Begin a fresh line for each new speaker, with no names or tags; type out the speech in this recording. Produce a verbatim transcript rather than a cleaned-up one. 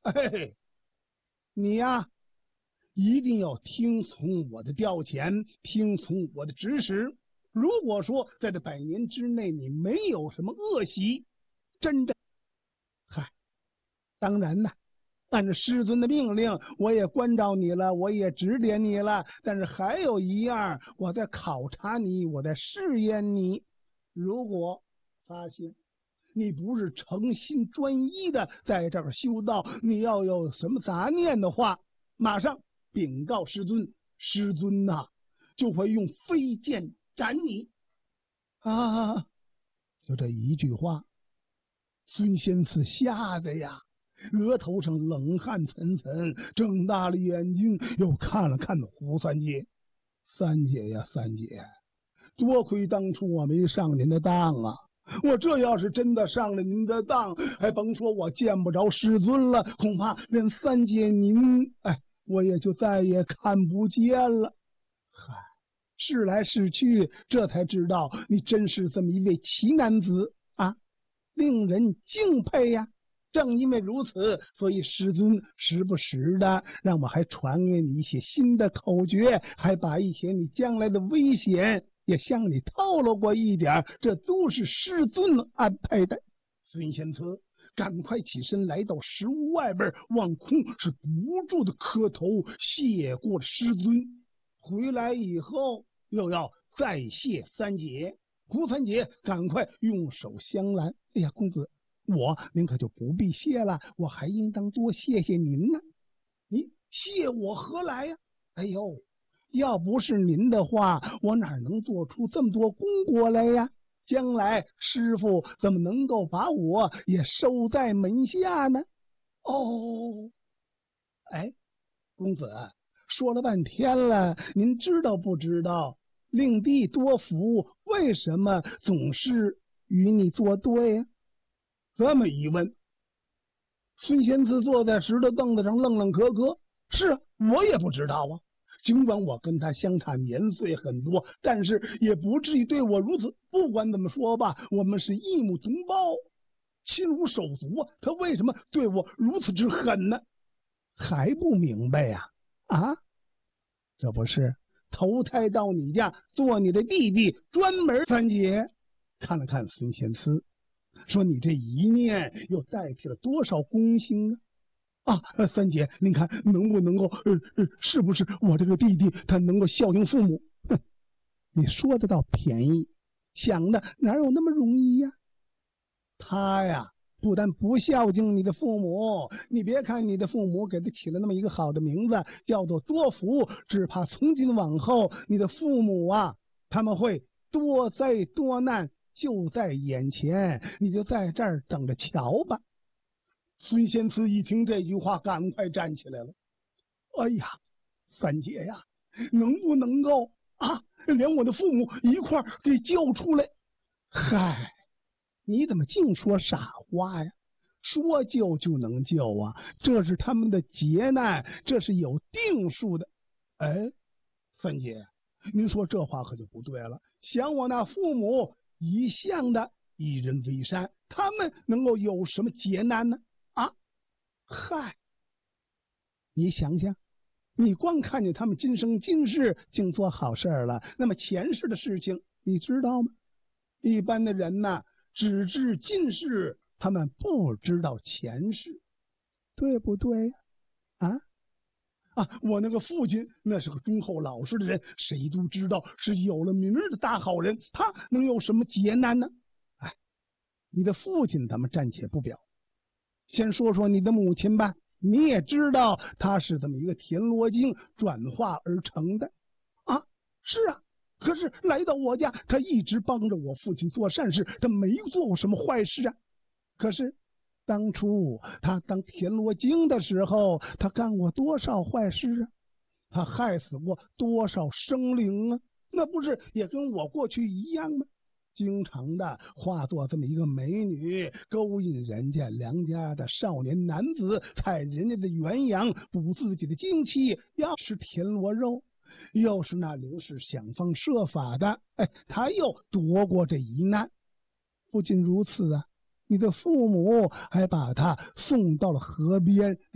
哎，你呀，一定要听从我的调遣，听从我的指使。如果说在这百年之内你没有什么恶习，真的，嗨，当然呐，按照师尊的命令，我也关照你了，我也指点你了。但是还有一样，我在考察你，我在试验你。如果发现你不是诚心专一的在这儿修道，你要有什么杂念的话，马上禀告师尊，师尊呐、啊，就会用飞剑斩你啊！就这一句话，孙仙次吓得呀，额头上冷汗涔涔，睁大了眼睛，又看了看胡三姐。三姐呀，三姐，多亏当初我没上您的当啊！我这要是真的上了您的当，还甭说我见不着师尊了，恐怕连三姐您，哎，我也就再也看不见了。嗨，试来试去，这才知道你真是这么一位奇男子啊，令人敬佩呀。正因为如此，所以师尊时不时的让我还传给你一些新的口诀，还把一些你将来的危险也向你透露过一点，这都是师尊安排的。孙仙策赶快起身来到石屋外边，望空是不住的磕头谢过了师尊。回来以后又要再谢三姐。胡三姐赶快用手相拦，哎呀，公子，我您可就不必谢了，我还应当多谢谢您呢。你谢我何来呀？哎呦，要不是您的话，我哪能做出这么多功果来呀？将来师傅怎么能够把我也收在门下呢？哦，哎，公子，说了半天了，您知道不知道令弟多福为什么总是与你作对呀？这么一问，孙仙次坐在石头凳子上愣愣磕磕。是啊，我也不知道啊。尽管我跟他相差年岁很多，但是也不至于对我如此。不管怎么说吧，我们是异母同胞，亲如手足啊，他为什么对我如此之狠呢？还不明白呀？啊，啊，这不是投胎到你家做你的弟弟，专门。三姐看了看孙仙次，说你这一念又代替了多少功行啊？啊，三姐，您看能不能够，呃呃，是不是我这个弟弟他能够孝敬父母？哼，你说得到便宜，想的哪有那么容易呀？他呀，不但不孝敬你的父母，你别看你的父母给他起了那么一个好的名字，叫做多福，只怕从今往后，你的父母啊，他们会多灾多难就在眼前，你就在这儿等着瞧吧。孙仙次一听这句话，赶快站起来了。哎呀，三姐呀，能不能够啊，连我的父母一块儿给救出来？嗨，你怎么净说傻话呀？说救就能救啊，这是他们的劫难，这是有定数的。哎，三姐，您说这话可就不对了。想我那父母一向的以人为善，他们能够有什么劫难呢？啊，嗨，你想想，你光看见他们今生今世净做好事了，那么前世的事情你知道吗？一般的人呐，只知今世，他们不知道前世，对不对呀？啊啊！我那个父亲那是个忠厚老实的人，谁都知道是有了名儿的大好人，他能有什么劫难呢？哎，你的父亲咱们暂且不表，先说说你的母亲吧。你也知道，她是这么一个田螺精转化而成的啊。是啊，可是来到我家，她一直帮着我父亲做善事，她没做过什么坏事啊。可是当初他当田螺精的时候，他干过多少坏事啊？他害死过多少生灵啊？那不是也跟我过去一样吗？经常的化作这么一个美女，勾引人家良家的少年男子，踩人家的元阳，补自己的精气，要吃田螺肉。又是那刘氏想方设法的，哎，他又夺过这一难。不仅如此啊，你的父母还把他送到了河边，